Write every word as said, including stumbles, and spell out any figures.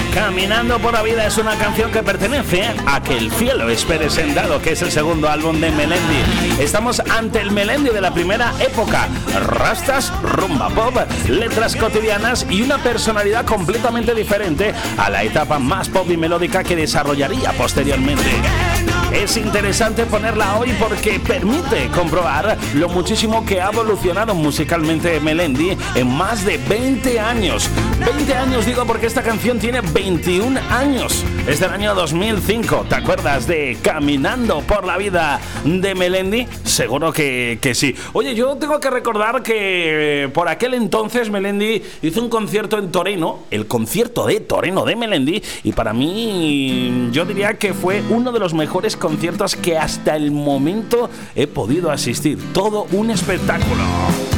Caminando por la vida es una canción que pertenece a Que el cielo espere sentado, que es el segundo álbum de Melendi. Estamos ante el Melendi de la primera época. Rastas, rumba pop, letras cotidianas y una personalidad completamente diferente a la etapa más pop y melódica que desarrollaría posteriormente. Es interesante ponerla hoy porque permite comprobar lo muchísimo que ha evolucionado musicalmente Melendi en más de veinte años. veinte años digo porque esta canción tiene veintiún años. Es del año dos mil cinco. ¿Te acuerdas de Caminando por la vida de Melendi? Seguro que, que sí. Oye, yo tengo que recordar que por aquel entonces Melendi hizo un concierto en Toreno, el concierto de Toreno de Melendi, y para mí yo diría que fue uno de los mejores conciertos que hasta el momento he podido asistir. Todo un espectáculo.